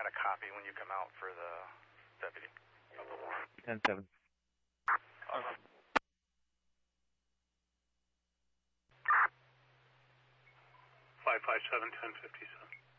got a copy when you come out for the deputy. 10-7. 557-1057.